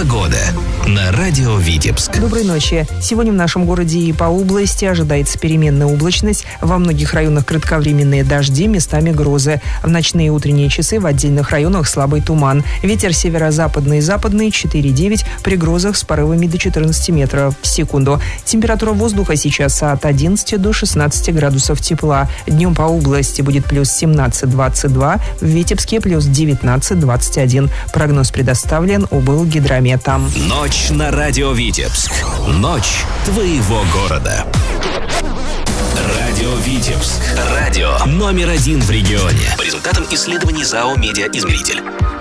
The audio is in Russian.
Погода на радио Витебск. Доброй ночи. Сегодня в нашем городе и по области ожидается переменная облачность. Во многих районах кратковременные дожди, местами грозы. В ночные и утренние часы в отдельных районах слабый туман. Ветер северо-западный и западный 4,9, при грозах с порывами до 14 метров в секунду. Температура воздуха сейчас от 11 до 16 градусов тепла. Днем по области будет плюс 17-22, в Витебске плюс 19-21. Прогноз предоставлен Облгидрометом. Ночь на радио Витебск. Ночь твоего города. Радио Витебск. Радио номер 1 в регионе. По результатам исследований ЗАО «Медиаизмеритель».